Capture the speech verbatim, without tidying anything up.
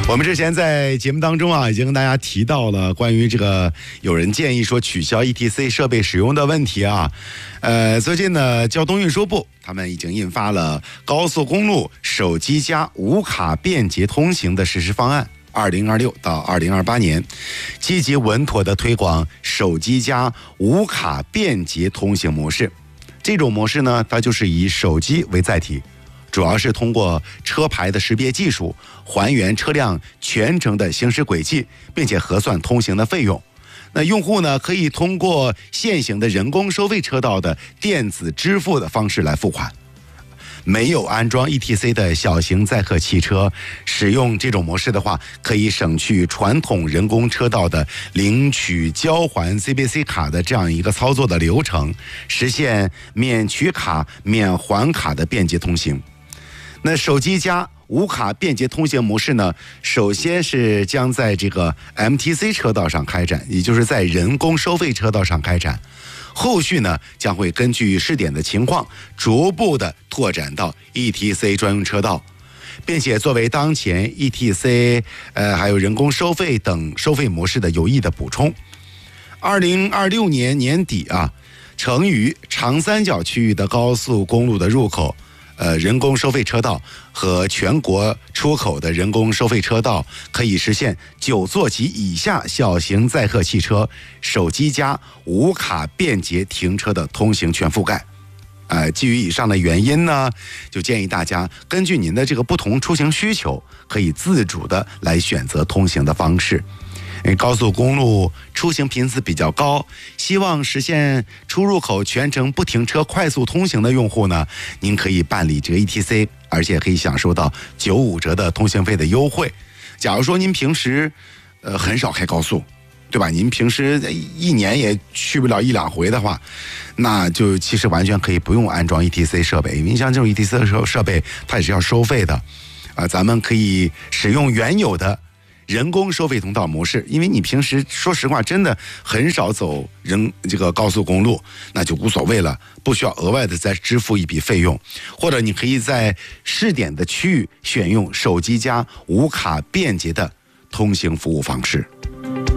我们之前在节目当中啊，已经跟大家提到了关于这个有人建议说取消 E T C 设备使用的问题啊。呃，最近呢，交通运输部他们已经印发了高速公路手机加无卡便捷通行的实施方案。二零二六到二零二八年，积极稳妥地推广手机加无卡便捷通行模式。这种模式呢，它就是以手机为载体，主要是通过车牌的识别技术还原车辆全程的行驶轨迹，并且核算通行的费用。那用户呢，可以通过现行的人工收费车道的电子支付的方式来付款。没有安装 E T C 的小型载客汽车使用这种模式的话，可以省去传统人工车道的领取交还 C B C 卡的这样一个操作的流程，实现免取卡免还卡的便捷通行。那手机加无卡便捷通行模式呢，首先是将在这个 M T C 车道上开展，也就是在人工收费车道上开展。后续呢，将会根据试点的情况，逐步的拓展到 E T C 专用车道，并且作为当前 E T C 呃还有人工收费等收费模式的有益的补充。二零二六年年底啊，成渝长三角区域的高速公路的入口呃，人工收费车道和全国出口的人工收费车道可以实现九座及以下小型载客汽车手机加无卡便捷停车的通行全覆盖。呃，基于以上的原因呢，就建议大家根据您的这个不同出行需求，可以自主的来选择通行的方式。高速公路出行频次比较高，希望实现出入口全程不停车快速通行的用户呢，您可以办理这个 E T C， 而且可以享受到九五折的通行费的优惠。假如说您平时呃很少开高速，对吧？您平时一年也去不了一两回的话，那就其实完全可以不用安装 E T C 设备，因为像这种 E T C 设设备它也是要收费的啊、呃。咱们可以使用原有的人工收费通道模式，因为你平时说实话真的很少走人这个高速公路，那就无所谓了，不需要额外的再支付一笔费用。或者你可以在试点的区域选用手机加无卡便捷的通行服务方式。